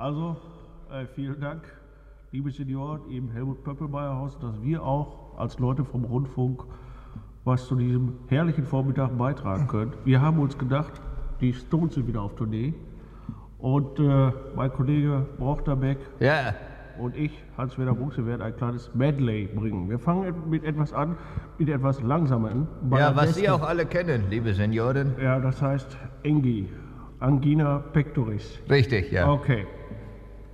Also, vielen Dank, liebe Senioren im Helmut-Pöppelmeier-Haus, dass wir auch als Leute vom Rundfunk was zu diesem herrlichen Vormittag beitragen können. Wir haben uns gedacht, die Stones sind wieder auf Tournee und mein Kollege Brochterbeck und ich, Hans-Werner Buchse, werden ein kleines Medley bringen. Wir fangen mit etwas an, mit etwas langsameren. Ja, was Sie auch alle kennen, liebe Senioren. Ja, das heißt Angina pectoris. Richtig, ja. Okay.